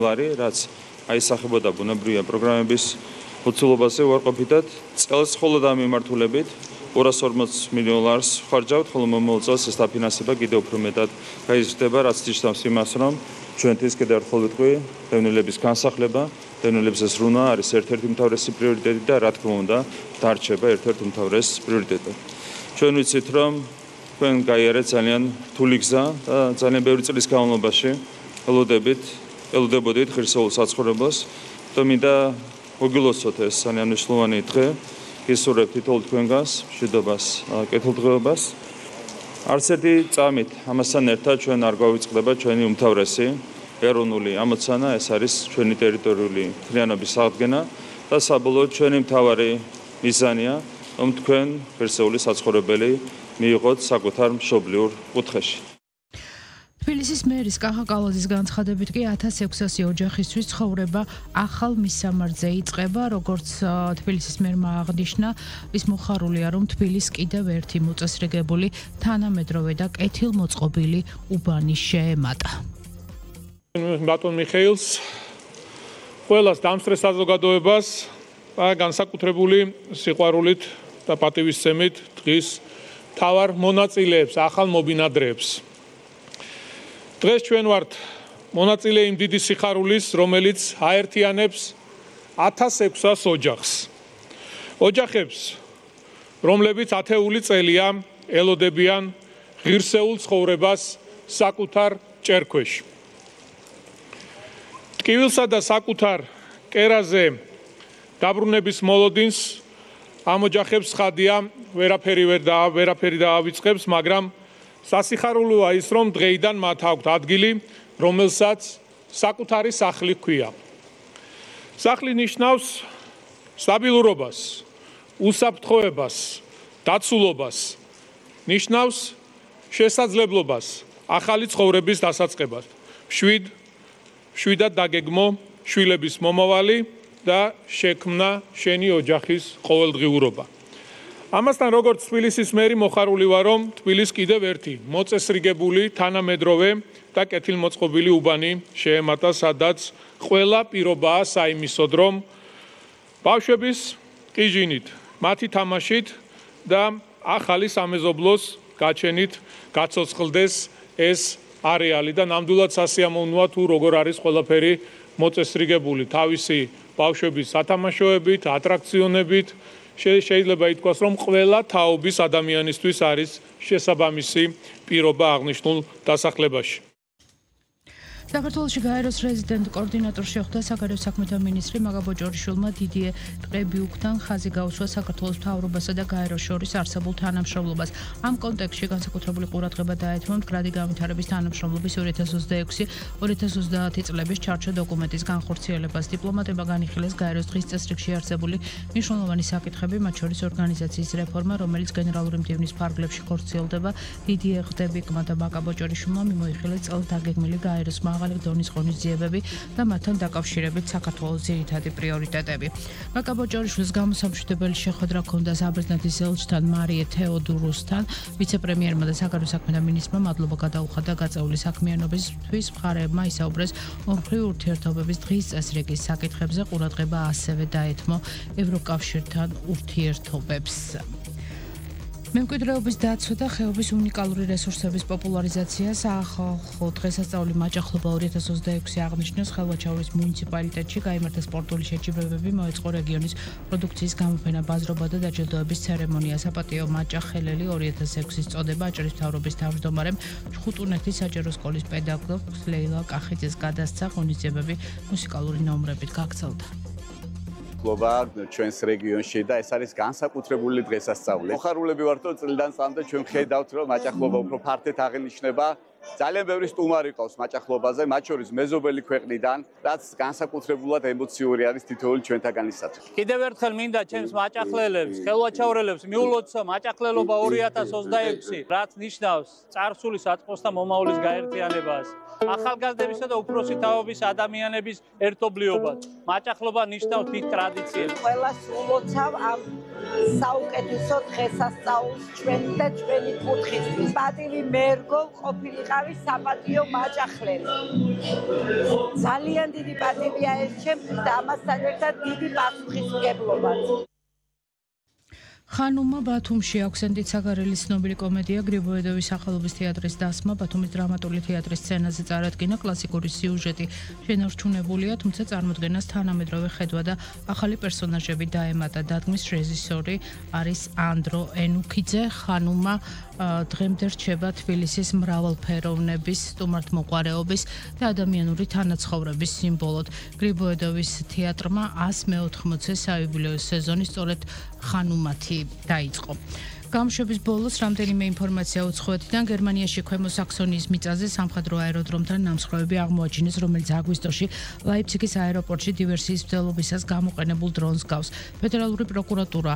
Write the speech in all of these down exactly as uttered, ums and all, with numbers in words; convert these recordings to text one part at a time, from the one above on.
რაც აისახებოდა ბუნებრივია პროგრამების მოცულობაზე უარყოფითად წელს მხოლოდ ამ მიმართულებით ორას ორმოც მილიონ ლარს ხარჯავთ, ხოლო მომავალ წელს ეს დაფინანსება კიდევ უფრო მეტად გაიზრდება, რაც ნიშნავს იმას, რომ ჩვენთვის კიდევ ერთხელ ვიტყვი, დევნილების განსახლება, დევნილებზე ზრუნა არის ერთ-ერთი უმთავრესი პრიორიტეტი და რა თქმა უნდა, დარჩება ერთ-ერთი უმთავრესი პრიორიტეტი. ჩვენ ვიცით, რომ თქვენ გაიარეთ ძალიან რთული გზა და ძალიან ბევრი წლის განმავლობაში ელოდებით, ელოდებოდით ღირსეულ საცხოვრებელს. და მინდა მოგილოცოთ ეს ძალიან მნიშვნელოვანი დღე. გისურვებთ თითოეულ თქვენგანს, მშვიდობას, კეთილდღეობას. არც ერთი წამით ამასთან ერთად ჩვენ არ გვავიწყდება ჩვენი უმთავრესი ეროვნული ამოცანა, ეს არის ჩვენი ტერიტორიული მთლიანობის აღდგენა და საბოლოოდ ჩვენი მთავარი მიზანია, რომ თქვენ ღირსეული საცხოვრებელი მიიღოთ საკუთარ მშობლიურ კუთხეში. თბილისის მერის კახა კალაძის განცხადებით კი ათას ექვსასი ოჯახისთვის ცხოვრება ახალ მისამართზე იწყება, როგორც თბილისის მერმა აღნიშნა, ის მოხარულია, რომ თბილისს კიდევ ერთი მოწესრიგებული, თანამედროვე და კეთილმოწყობილი უბანი შეემატა. ბატონ მიხეილს, ყველას დამსწრე საზოგადოებას განსაკუთრებული სიყვარულით და პატივისცემით დღის მთავარ მონაწილეებს, ახალ მობინადრეებს. დღეს ჩვენ ვართ მონაწილე იმ დიდი სიხარულის, რომელიც აერთიანებს ათას ექვსას ოჯახს. ოჯახებს, რომლებიც ათეული წელია ელოდებიან ღირსეულ ცხოვრებას საკუთარ ჭერქვეში. ტკივილსა და საკუთარ კერაზე დაბრუნების მოლოდინს ამ ოჯახებს ხადია ვერაფერი ვერ და ვერაფერი დაავიწყებს, მაგრამ სასიხარულოა ის, რომ დღეიდან მათ აქვთ ადგილი, რომელსაც საკუთარი სახლი ჰქვია. სახლი ნიშნავს სტაბილურობას, უსაფრთხოებას, დაცულობას, ნიშნავს შესაძლებლობას ახალი ცხოვრების დასაწყებას. შვიდ, შვიდად დაგეგმო შვილების მომავალი და შექმნა შენი ოჯახის ყოველდღიურობა. ამასთან როგორც თბილისის მერი მოხარული ვარ, რომ თბილისს კიდევ ერთი მოწესრიგებული, თანამედროვე და კეთილმოწყობილი უბანი შეემატა, სადაც ყველა პირობაა საიმისოდ, რომ ბავშვების ყიჟინით, მათი თამაშით და ახალი სამეზობლოს გაჩენით გაცოცხლდეს ეს არეალი და ნამდვილად სასიამოვნოა თუ როგორ არის ყველაფერი მოწესრიგებული თავისი ბავშვების სათამაშოებით, ატრაქციონებით. შეიძლება ითქვას, რომ ყველა თაობის ადამიანისთვის არის შესაბამისი პირობა აღნიშნულ დასახლებაში. საქართველოში გაეროს რეზიდენტ კოორდინატორ შეხვდა საგარეო საქმეთა მინისტრი მაგა ბოჭორიშვილმა დიდიე ტყებიუკთან ხაზი გაუსვა საქართველოს მთავრობასა და გაეროს შორის არსებულ თანამშრომლობას. ამ კონტექსტში განსაკუთრებული ყურადღება დაეთმო მდგრადი განვითარების თანამშრომლობის ორი ათას ოცდაექვსი ორი ათას ოცდაათი წლების ჩარჩო დოკუმენტის განხორციელებას. დიპლომატებმა განიხილეს გაეროს დღის წესრიგში არსებული მნიშვნელოვანი საკითხები, მათ შორის ორგანიზაციის რეფორმა, რომელიც გენერალური მდივნის ფარგლებში ხორციელდება. დიდიე ყდებიკმა და მაგა ბოჭორიშვილმა მიმოიხილეს წელს დაგეგმილი გაეროს მაღალი დონის ღონისძიებები და მათთან დაკავშირებით საქართველოს ძირითადი პრიორიტეტები. მაგა ბოჭორიშვილს გამოსამშვიდებელი შეხვედრა ჰქონდა საბერძნეთის ელჩთან მარიე თეოდორუსთან, ვიცე-პრემიერმა და საგარეო საქმეთა მინისტრმა მადლობა გადაუხადა გაწეული საქმიანობისთვის. მხარეებმა ისაუბრეს ორმხრივი ურთიერთობების დღის წესრიგის საკითხებზე, ყურადღება ასევე დაეთმო ევროკავშირთან ურთიერთობებს. მემკვიდრეობის დაცვა და ხეობის უნიკალური რესურსების პოპულარიზაცია საახალხო დღესასწაული მაჭახლობა ორი ათას ოცდაექვსი აღნიშნავს. ხელვაჩაურის მუნიციპალიტეტში გაიმართა სპორტული შეჯიბრებები, მოეწყო რეგიონის პროდუქციის გამოფენა, ბაზრობა და დაჯილდოების ცერემონია. საპატიო მაჭახელელი ორი ათას ექვსის წოდება აჭარის მთავრობის თავმჯდომარემ ჭხუტუნეთის საჯარო სკოლის პედაგოგს ლეილა კახიძეს გადასცა. ღონისძიებები მუსიკალური ნომრებით გაგრძელდა. გლობა ჩვენს რეგიონში და ეს არის განსაკუთრებული დღესასწაული. მოხარულები ვართ, რომ წლიდან წლამდე ჩვენ ხედავთ, რომ მაჭახლობა უფრო ფართედ აღინიშნება. ძალიან ბევრი სტუმარი ყავს მაჭახლობაზე, მათ შორის მეზობელი ქვეყნიდან, რაც განსაკუთრებულად ემოციური არის თითოეული ჩვენთაგანისათვის. კიდევ ერთხელ მინდა ჩემს მაჭახლელებს, ხელვაჩაურელებს მიულოცო მაჭახლელობა ორი ათას ოცდაექვსი, რაც ნიშნავს წარსული საწყოს და მომავლის გაერთიანებას. ახალგაზრდებისა და უფროსი თაობის ადამიანების ერთობლიობას. მაჭახლობა ნიშნავს დიდ ტრადიციებს. ყველას ულოცავ ამ საუკეთესო დღესასწაულს ჩვენ და ჩვენი კუთხისთვის. პატივი მერგო ყოფილი ვიყავი საპატიო მაჭახლელი. ძალიან დიდი პატივია ეს ჩემთვის და ამასთან ერთად დიდი პასუხისმგებლობაც. ხანუმა ბათუმში აქვსენტი ცაგარელის ცნობილი კომედია გრიბოედოვის სახელობის თეატრის დასმა ბათუმის დრამატული თეატრის სცენაზე წარადგინა კლასიკური სიუჟეტი შენარჩუნებულია, თუმცა წარმოდგენას თანამედროვე ხედვა და ახალი პერსონაჟები დაემატა. დადგმის რეჟისორი არის ანდრო ენუქიძე. ხანუმა დღემდე რჩება თბილისის მრავალფეროვნების, სტუმართმოყვარეობის და ადამიანური თანაცხოვრების სიმბოლოდ. გრიბოედოვის თეატრმა ას მეოთხმოცე საიუბილეო სეზონი სწორედ ხანუმათი დაიწყო. გამშვების ბოლოს რამდენიმე ინფორმაცია უცხოეთიდან გერმანიაში ქვემო საქსონიის მიწაზე სამხედრო აეროდრომთან ნამსხვრევები აღმოაჩინეს, რომელიც აგვისტოში ლაიფციგის აეროპორტში დივერსიის მცდელობისას გამოყენებულ დრონს გავს. ფედერალური პროკურატურა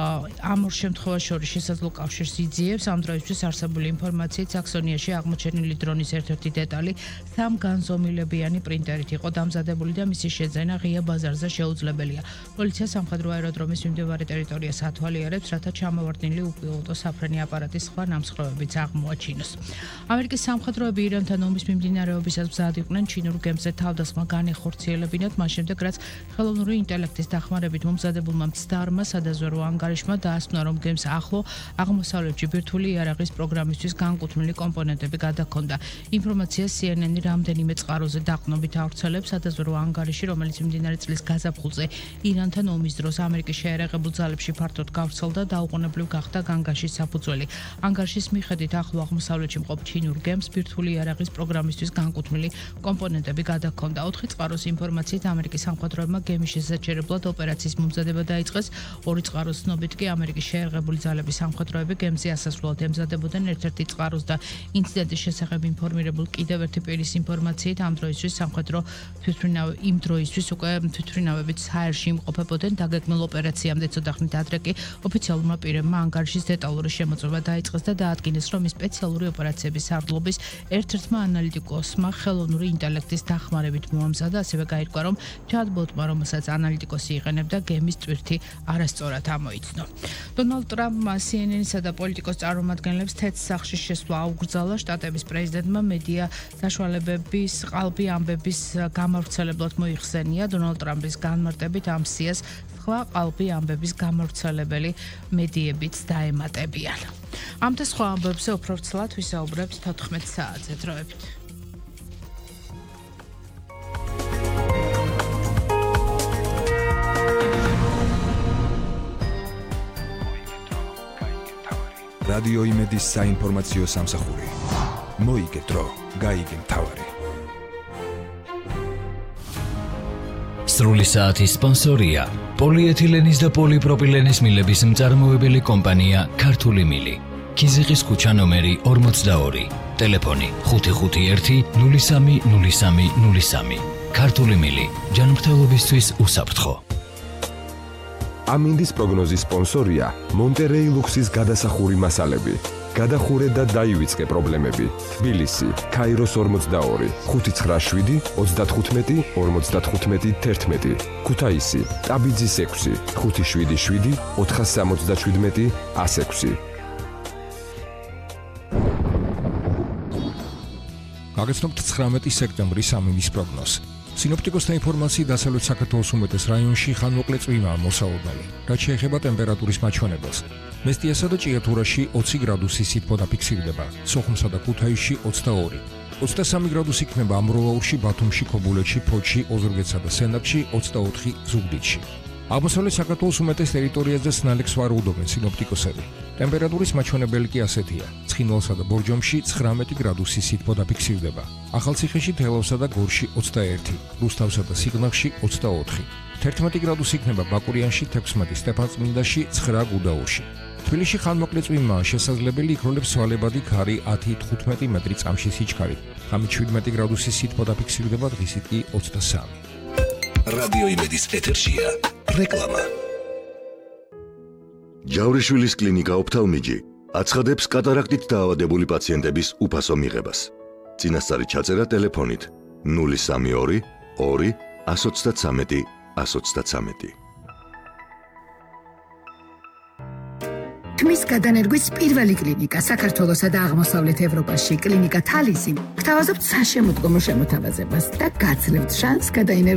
ამ ორ შემთხვევას შორის შესაძლო კავშირს იძიებს. ამ დროისთვის არსებული ინფორმაციით საქსონიაში აღმოჩენილი დრონის ერთ-ერთი დეტალი სამ განზომილებიანი პრინტერით იყო დამზადებული და მისი შეძენა ღია ბაზარზე შეუძლებელია. პოლიცია სამხედრო აეროდრომის მიმდებარე ტერიტორიას ათვალიერებს, რათა ჩამოვარდნილი უპილოტო საფრენი აპარატის სხვა ნამსხვრევებიც აღმოაჩინოს. ამერიკის სამხედროები ირანთან ომის მიმდინარეობისას მზად იყვნენ ჩინურ გემზე თავდასხმა განეხორციელებინათ, მას შემდეგ რაც ხელოვნური ინტელექტის დახმარებით მომზადებულმა მცდარმა სადაზვერვო ანგარიშმა დაასკვნა, რომ გემს ახლო აღმოსავლეთში ბირთვული იარაღის პროგრამისთვის განკუთვნილი კომპონენტები გადაჰქონდა. ინფორმაციას C N N-ი რამდენიმე წყაროზე დაყრდნობით ავრცელებს. სადაზვერვო ანგარიში, რომელიც მიმდინარე წლის გაზაფხულზე ირანთან ომის დროს ამერიკის შეერაღებულ ძალებში ფართოდ გავრცელდა, დაუყოვნებლივ გახდა განგაშის საფუძველი. ანგარიშის მიხედვით ახლო აღმოსავლეთში მყოფ ჩინურ გემს ბირთვული იარაღის პროგრამისთვის განკუთვნილი კომპონენტები გადაჰქონდა. ოთხი წყაროს ინფორმაციით ამერიკის სამხედროებმა გემის შესაჩერებლად ოპერაციის მომზადება დაიწყეს. ორი წყაროს ცნობით კი ამერიკის შეერაღებული ძალების სამხედროები გემზე ასასვლელად ემზადებოდნენ. ერთ-ერთი წყაროს და ინციდენტის შესახებ ინფორმირებულ კიდევ ერთი პირის ინფორმაციით ამ დროისთვის სამხედრო თვითმფრინავი იმ დროისთვის უკვე თვითმფრინავებით საერში იმყოფებოდნენ. დაგეგმილ ოპერაციამდე ცოტა ხნით ადრე კი ოფიციალურმა პირებმა ანგარიშის დეტალური შემოწმება დაიწყეს და დაადგინეს, რომ ის სპეციალური ოპერაციების სარდლობის ერთ-ერთმა ანალიტიკოსმა ხელოვნური ინტელექტის დახმარებით მოამზადა. ასევე გაირკვა, რომ ჩატბოტმა, რომელსაც ანალიტიკოსი იყენებდა, გემის ტვირთი არასწორად ამოიცნო. დონალდ ტრამპმა C N N-ისა და პოლიტიკოს წარმომადგენლებს თეთრ სახლში შესვლა აუგრძალა. შტატების პრეზიდენტმა მედია საშუალებების ყალბი ამბების გამავრცელებლად მოიხსენია. დონალდ ტრამპის განმარტებით ამ სიას სხვა ყალბი ამბების გამავრცელებელი მედიებიც დაემატებიან. ამ და სხვა ამბებზე უფრო ვრცლად ვისაუბრებთ თოთხმეტ საათზე. დროებით. რადიო იმედის საინფორმაციო სამსახური. მოიგე დრო, გაიგე მთავარი. სრული საათის სპონსორია პოლიეთილენის და პოლიპროპილენის მილების მწარმოებელი კომპანია ქართული მილი. ქიზიყის ქუჩა ნომერი ორმოცდაორი. ტელეფონი ხუთი ხუთი ერთი ნული სამი ნული სამი ნული სამი. ქართული მილი. ჯანმრთელობისთვის უსაფრთხო. ამინდის პროგნოზის სპონსორია მონტერეი ლუქსის გადასახური მასალები. გადახურე და დაივიწყე პრობლემები. თბილისი, ქაიროს ორმოცდაორი, ხუთი ცხრა შვიდი ოცდათხუთმეტი ორმოცდათხუთმეტი თერთმეტი. ქუთაისი, ტაბიძის ექვსი, ხუთი შვიდი შვიდი ოთხასამოცდაშვიდმეტი ას ექვსი. გაგაცნობთ ცხრამეტი სექტემბრის ამინდის პროგნოზს. სინოპტიკოსთა ინფორმაციით დასავლეთ საქართველოს უმეტეს რაიონში ხანმოკლე წვიმაა მოსალოდნელი, რაც შეეხება ტემპერატურის მაჩვენებელს. მესტიასა და ჭიათურაში ოცი გრადუსი სითბო დაფიქსირდება, სოხუმსა და ქუთაისში ოცდაორი. ოცდასამი გრადუსი იქნება ამროლაურში, ბათუმში, ქობულეთში, ფოთში, ოზურგეთსა და სენაკში, ოცდაოთხი ზუგდიდში. აღმოსავლეთ საქართველოს უმეტეს ტერიტორიაზე სნელებს ვარაუდობენ სინოპტიკოსები. ტემპერატურის მაჩვენებელი კი ასეთია: ცხინვალსა და ბორჯომში ცხრამეტი გრადუსი სითბო დაფიქსირდება, ახალციხეში, თელავსა და გორში ოცდაერთი, რუსთავსა და სიღნაღში ოცდაოთხი. თერთმეტი გრადუსი იქნება ბაკურიანში, თექვსმეტი სტეფანწმინდაში, ცხრა გუდაურში. თბილისში ხანმოკლე წვიმაა შესაძლებელი, იქროლებს სვალებადი ქარი ათი თხუთმეტი მეტრი წამში სიჩქარით. ღამით შვიდმეტი გრადუსი სითბო დაფიქსირდება, დღისით კი ოცდასამი. რადიო იმედის ეთერშია რეკლამა. ჯავრიშვილის კლინიკა ოფთალმიჯი აცხადებს კატარაქტით დაავადებული პაციენტების უფასო მიღებას. წინასწარი ჩაწერა ტელეფონით ნული სამი ორი ორი ას ოცდათვრამეტი ას ოცდათვრამეტი. თითქმის გადანერგვის პირველი კლინიკა საქართველოსა და აღმოსავლეთ ევროპაში კლინიკა თალისი გთავაზობთ საშემოდგომო შემოთავაზებას და გაძლევთ შანსს გადაინერგოთ